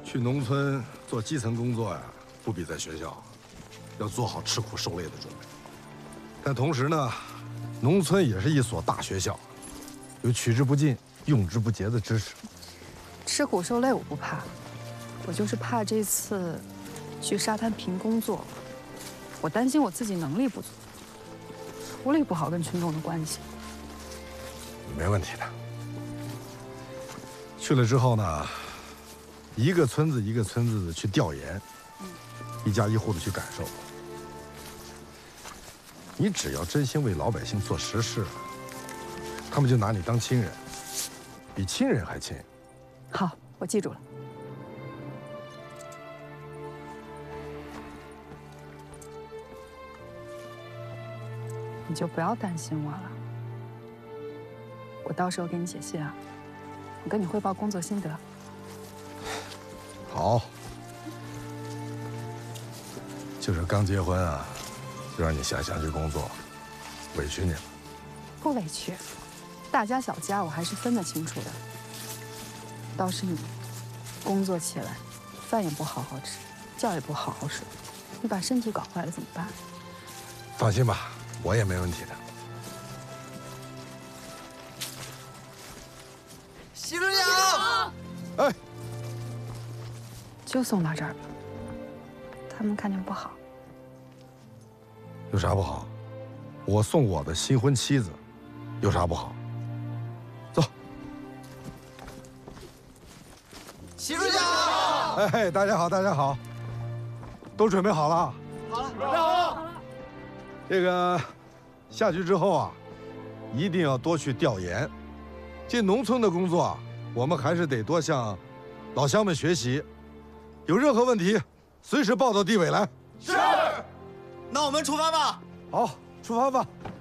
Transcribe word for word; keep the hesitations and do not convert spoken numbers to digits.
去农村做基层工作呀，不比在学校，要做好吃苦受累的准备。但同时呢，农村也是一所大学校，有取之不尽、用之不竭的知识。 吃苦受累我不怕，我就是怕这次去沙滩坪工作，我担心我自己能力不足，处理不好跟群众的关系。 没问题的。去了之后呢，一个村子一个村子的去调研，一家一户的去感受。你只要真心为老百姓做实事，他们就拿你当亲人，比亲人还亲。 好，我记住了。你就不要担心我了，我到时候给你写信啊，我跟你汇报工作心得。 好，就是刚结婚啊，就让你下乡去工作，委屈你了。 不委屈，大家小家我还是分得清楚的。倒是你，工作起来，饭也不好好吃，觉也不好好睡，你把身体搞坏了怎么办？ 放心吧，我也没问题的。 习主长， 哎， 就送到这儿吧。他们看见不好。 有啥不好？我送我的新婚妻子，有啥不好？走。 习主长， 哎，大家好，大家好，都准备好了？ 好了，准备好了。 这个下去之后啊，一定要多去调研。进农村的工作啊，我们还是得多向老乡们学习。有任何问题，随时报到地委来。 是。那我们出发吧。 好，出发吧。